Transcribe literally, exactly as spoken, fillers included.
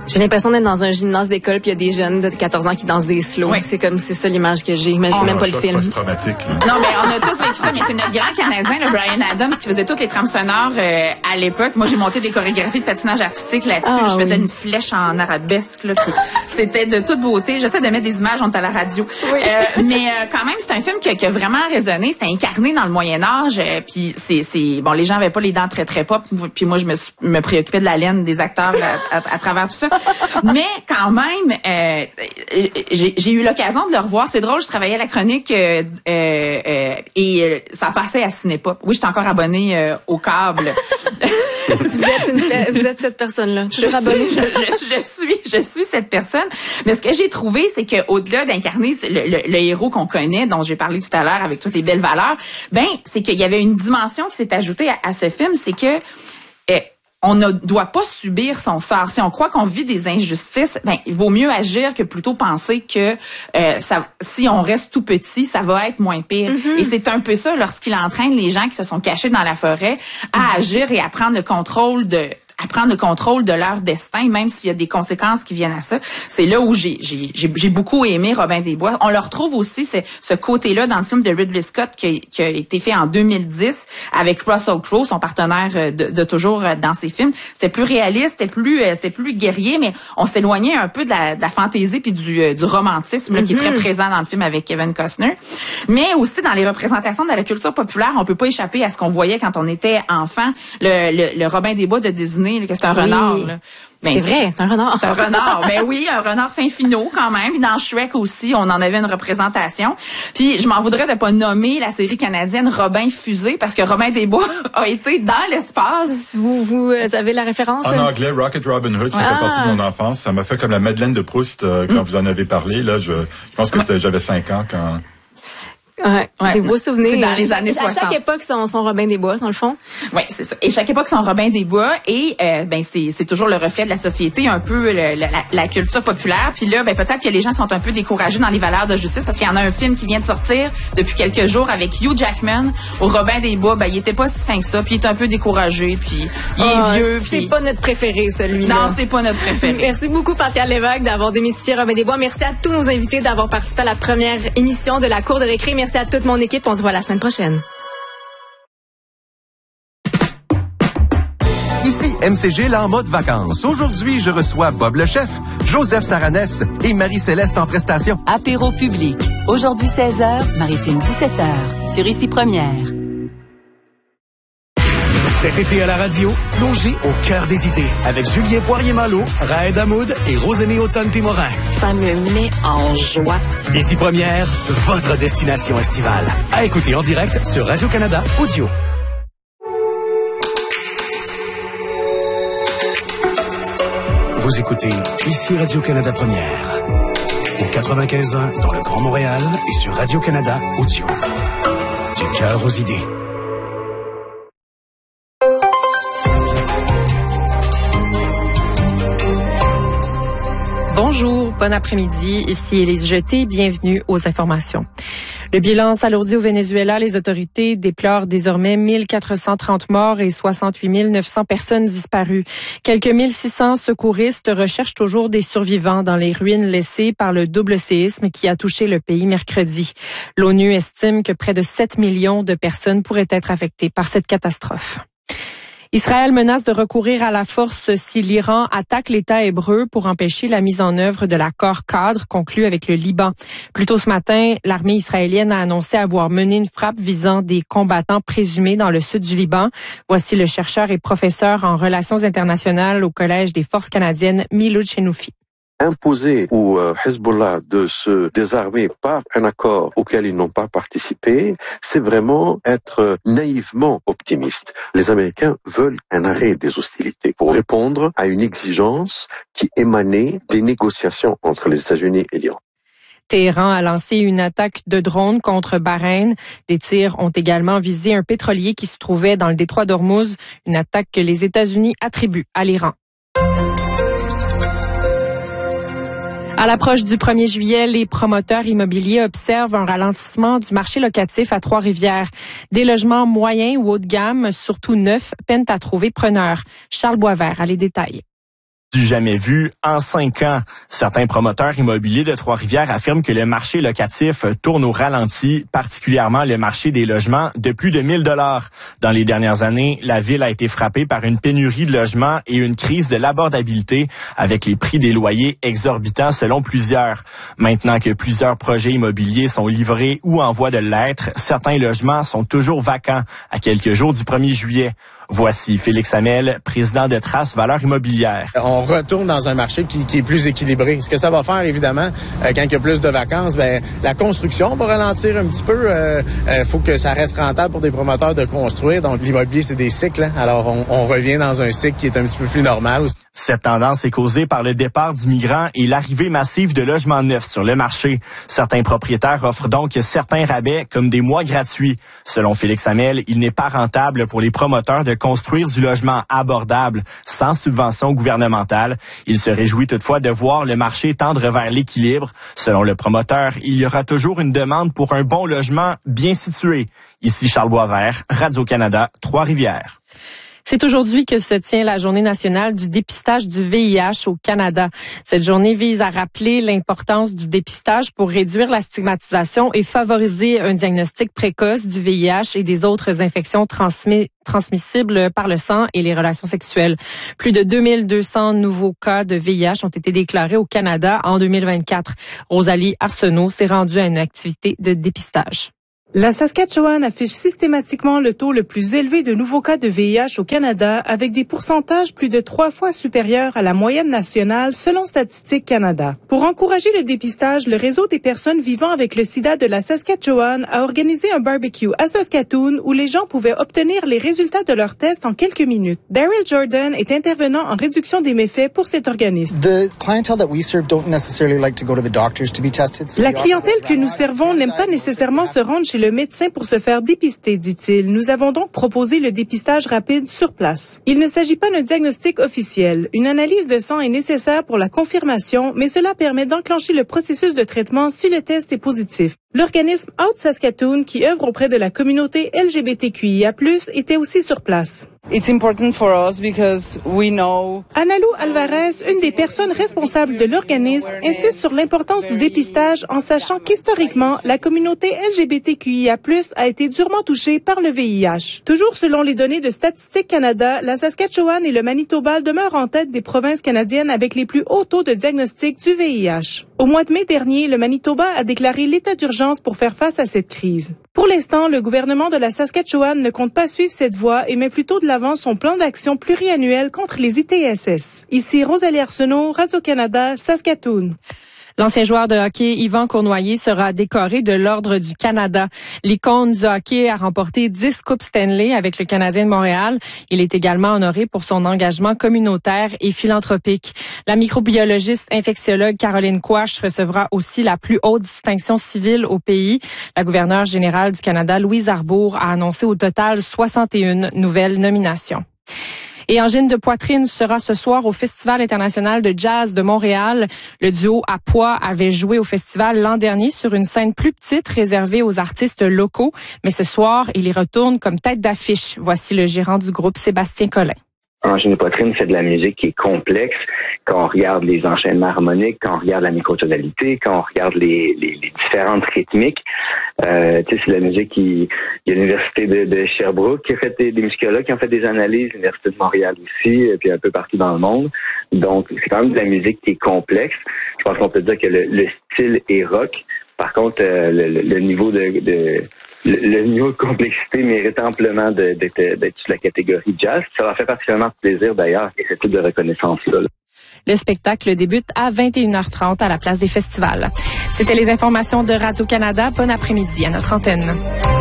J'ai l'impression d'être dans un gymnase d'école puis il y a des jeunes de quatorze ans qui dansent des slow. Oui. C'est comme, c'est ça l'image que j'ai, mais oh, c'est même pas le film. Post-traumatique, non, mais on a tous vécu ça, mais c'est notre grand Canadien, le Bryan Adams, qui faisait toutes les trames sonores euh, à l'époque. Moi, j'ai monté des chorégraphies de patinage artistique là-dessus. Ah, je faisais oui. une flèche en arabesque, là. C'était de toute beauté. J'essaie de mettre des images, on est à la radio. Oui. Euh, mais euh, quand même, c'est un film qui, qui a vraiment résonné. C'était incarné dans le Moyen-Âge. Euh, puis c'est, c'est, bon, les gens avaient pas les dents très, très pop. Puis moi, je me, me préoccupais de la laine des acteurs à, à, à travers tout ça. Mais quand même, euh, j'ai, j'ai eu l'occasion de le revoir. C'est drôle, je travaillais à la chronique euh, euh, et euh, ça passait à Cinépop. Oui, j'étais encore abonnée euh, au câble. Vous êtes une, vous êtes cette personne-là. Je suis abonnée. Je, je, je suis, je suis cette personne. Mais ce que j'ai trouvé, c'est que au-delà d'incarner le, le, le héros qu'on connaît, dont j'ai parlé tout à l'heure avec toutes les belles valeurs, ben c'est qu'il y avait une dimension qui s'est ajoutée à, à ce film, c'est que euh, on ne doit pas subir son sort. Si on croit qu'on vit des injustices, ben il vaut mieux agir que plutôt penser que euh, ça, si on reste tout petit, ça va être moins pire. Mm-hmm. Et c'est un peu ça lorsqu'il entraîne les gens qui se sont cachés dans la forêt à mm-hmm. agir et à prendre le contrôle de à prendre le contrôle de leur destin, même s'il y a des conséquences qui viennent à ça. C'est là où j'ai j'ai j'ai, j'ai beaucoup aimé Robin des Bois. On le retrouve aussi ce, ce côté-là dans le film de Ridley Scott qui, qui a été fait en deux mille dix avec Russell Crowe, son partenaire de, de toujours dans ses films. C'était plus réaliste, c'était plus c'était plus guerrier, mais on s'éloignait un peu de la, de la fantaisie puis du, du romantisme là, mm-hmm. qui est très présent dans le film avec Kevin Costner. Mais aussi dans les représentations de la culture populaire, on peut pas échapper à ce qu'on voyait quand on était enfant. Le, le, le Robin des Bois de Disney, que c'est un oui. renard. Là. Ben, c'est vrai, c'est un renard. C'est un renard. Ben oui, un renard fin finot quand même. Puis dans Shrek aussi, on en avait une représentation. Puis je m'en voudrais de pas nommer la série canadienne Robin Fusée parce que Robin des Bois a été dans l'espace. Vous vous avez la référence? En anglais, Rocket Robin Hood, ça ah. fait partie de mon enfance. Ça m'a fait comme la Madeleine de Proust euh, quand mm. vous en avez parlé. Là, je, je pense que c'était, j'avais cinq ans quand. Ouais, ouais, des beaux souvenirs. C'est dans les années soixante. À chaque époque, son, son Robin des Bois, dans le fond. Oui, c'est ça. Et chaque époque, son Robin des Bois. Et euh, ben c'est c'est toujours le reflet de la société, un peu le, la, la culture populaire. Puis là, ben peut-être que les gens sont un peu découragés dans les valeurs de justice parce qu'il y en a un film qui vient de sortir depuis quelques jours avec Hugh Jackman au Robin des Bois. Ben il était pas si fin que ça. Puis il est un peu découragé. Puis il est oh, vieux. C'est puis... pas notre préféré, celui-là. Non, c'est pas notre préféré. Merci beaucoup, Pascal Lévesque, d'avoir démystifié Robin des Bois. Merci à tous nos invités d'avoir participé à la première émission de la Cour de récré. Merci à toute mon équipe. On se voit la semaine prochaine. Ici M C G, là en mode vacances. Aujourd'hui, je reçois Bob le chef, Joseph Saranès et Marie-Céleste en prestation. Apéro public. Aujourd'hui seize heures, Maritime dix-sept heures. Sur Ici Première. Cet été à la radio, plongez au cœur des idées avec Julien Poirier-Malo, Raed Hamoud et Rosemée Automne-Témorin. Ça me met en joie. Ici Première, votre destination estivale. À écouter en direct sur Radio-Canada Audio. Vous écoutez Ici Radio-Canada Première. Au quatre-vingt-quinze ans dans le Grand Montréal et sur Radio-Canada Audio. Du cœur aux idées. Bonjour, bon après-midi. Ici Élise Jeté. Bienvenue aux informations. Le bilan s'alourdit au Venezuela. Les autorités déplorent désormais mille quatre cent trente morts et soixante-huit mille neuf cents personnes disparues. Quelques mille six cents secouristes recherchent toujours des survivants dans les ruines laissées par le double séisme qui a touché le pays mercredi. L'ONU estime que près de sept millions de personnes pourraient être affectées par cette catastrophe. Israël menace de recourir à la force si l'Iran attaque l'État hébreu pour empêcher la mise en œuvre de l'accord cadre conclu avec le Liban. Plus tôt ce matin, l'armée israélienne a annoncé avoir mené une frappe visant des combattants présumés dans le sud du Liban. Voici le chercheur et professeur en relations internationales au Collège des forces canadiennes, Miloud Chenoufi. Imposer au Hezbollah de se désarmer par un accord auquel ils n'ont pas participé, c'est vraiment être naïvement optimiste. Les Américains veulent un arrêt des hostilités pour répondre à une exigence qui émanait des négociations entre les États-Unis et l'Iran. Téhéran a lancé une attaque de drones contre Bahreïn. Des tirs ont également visé un pétrolier qui se trouvait dans le détroit d'Ormuz, une attaque que les États-Unis attribuent à l'Iran. À l'approche du premier juillet, les promoteurs immobiliers observent un ralentissement du marché locatif à Trois-Rivières. Des logements moyens ou haut de gamme, surtout neufs, peinent à trouver preneurs. Charles Boisvert a les détails. du jamais vu en cinq ans. Certains promoteurs immobiliers de Trois-Rivières affirment que le marché locatif tourne au ralenti, particulièrement le marché des logements de plus de mille dollars. Dans les dernières années, la ville a été frappée par une pénurie de logements et une crise de l'abordabilité avec les prix des loyers exorbitants selon plusieurs. Maintenant que plusieurs projets immobiliers sont livrés ou en voie de l'être, certains logements sont toujours vacants à quelques jours du premier juillet. Voici Félix Hamel, président de Trace Valeurs Immobilières. On retourne dans un marché qui, qui est plus équilibré. Ce que ça va faire, évidemment, euh, quand il y a plus de vacances, ben la construction va ralentir un petit peu. Il euh, euh, faut que ça reste rentable pour des promoteurs de construire. Donc, l'immobilier, c'est des cycles. Hein? Alors, on, on revient dans un cycle qui est un petit peu plus normal. Cette tendance est causée par le départ d'immigrants et l'arrivée massive de logements neufs sur le marché. Certains propriétaires offrent donc certains rabais comme des mois gratuits. Selon Félix Hamel, il n'est pas rentable pour les promoteurs de construire du logement abordable sans subvention gouvernementale. Il se réjouit toutefois de voir le marché tendre vers l'équilibre. Selon le promoteur, il y aura toujours une demande pour un bon logement bien situé. Ici Charles Boisvert, Radio-Canada, Trois-Rivières. C'est aujourd'hui que se tient la Journée nationale du dépistage du V I H au Canada. Cette journée vise à rappeler l'importance du dépistage pour réduire la stigmatisation et favoriser un diagnostic précoce du V I H et des autres infections transmises transmissibles par le sang et les relations sexuelles. Plus de deux mille deux cents nouveaux cas de V I H ont été déclarés au Canada en deux mille vingt-quatre. Rosalie Arsenault s'est rendue à une activité de dépistage. La Saskatchewan affiche systématiquement le taux le plus élevé de nouveaux cas de V I H au Canada, avec des pourcentages plus de trois fois supérieurs à la moyenne nationale selon Statistique Canada. Pour encourager le dépistage, le réseau des personnes vivant avec le sida de la Saskatchewan a organisé un barbecue à Saskatoon où les gens pouvaient obtenir les résultats de leurs tests en quelques minutes. Daryl Jordan est intervenant en réduction des méfaits pour cet organisme. La clientèle que nous servons n'aime pas nécessairement se rendre chez le médecin pour se faire dépister, dit-il. Nous avons donc proposé le dépistage rapide sur place. Il ne s'agit pas d'un diagnostic officiel. Une analyse de sang est nécessaire pour la confirmation, mais cela permet d'enclencher le processus de traitement si le test est positif. L'organisme Out Saskatoon, qui œuvre auprès de la communauté L G B T Q I A plus, était aussi sur place. It's important for us because we know. Analou Alvarez, une des personnes responsables de l'organisme, insiste sur l'importance du dépistage en sachant qu'historiquement, la communauté L G B T Q I A plus, a été durement touchée par le V I H. Toujours selon les données de Statistique Canada, la Saskatchewan et le Manitoba demeurent en tête des provinces canadiennes avec les plus hauts taux de diagnostic du V I H. Au mois de mai dernier, le Manitoba a déclaré l'état d'urgence pour faire face à cette crise. Pour l'instant, le gouvernement de la Saskatchewan ne compte pas suivre cette voie et met plutôt de l'avant son plan d'action pluriannuel contre les I T S S. Ici Rosalie Arsenault, Radio-Canada, Saskatoon. L'ancien joueur de hockey Yvan Cournoyer sera décoré de l'Ordre du Canada. L'icône du hockey a remporté dix Coupes Stanley avec le Canadien de Montréal. Il est également honoré pour son engagement communautaire et philanthropique. La microbiologiste infectiologue Caroline Quach recevra aussi la plus haute distinction civile au pays. La gouverneure générale du Canada, Louise Arbour, a annoncé au total soixante et une nouvelles nominations. Et Angine de Poitrine sera ce soir au Festival international de jazz de Montréal. Le duo à Poix avait joué au festival l'an dernier sur une scène plus petite réservée aux artistes locaux. Mais ce soir, il y retourne comme tête d'affiche. Voici le gérant du groupe, Sébastien Collin. Angine de Poitrine fait de la musique qui est complexe. Quand on regarde les enchaînements harmoniques, quand on regarde la microtonalité, quand on regarde les, les, les différentes rythmiques, euh, tu sais, c'est la musique qui... Il y a l'université de, de Sherbrooke qui a fait des, des musicologues qui ont fait des analyses, l'université de Montréal aussi, et puis un peu partout dans le monde. Donc, c'est quand même de la musique qui est complexe. Je pense qu'on peut dire que le, le style est rock. Par contre, euh, le, le niveau de... de Le, le niveau de complexité mérite amplement de, d'être, d'être sur la catégorie jazz. Ça leur fait particulièrement plaisir d'ailleurs, et cette type de reconnaissance-là. Le spectacle débute à vingt et une heures trente à la place des festivals. C'était les informations de Radio-Canada. Bon après-midi à notre antenne.